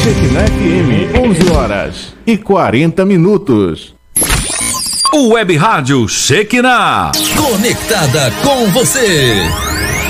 Shekinah FM, 11h40. O Web Rádio Shekinah. Conectada com você.